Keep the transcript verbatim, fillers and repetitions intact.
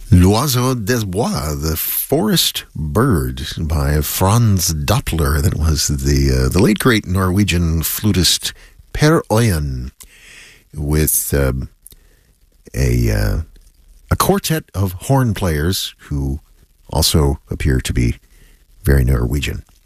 L'Oiseau des Bois, the forest bird by Franz Doppler. That was the uh, the late great Norwegian flutist Per Øyen with um, a uh, a quartet of horn players who also appear to be very Norwegian.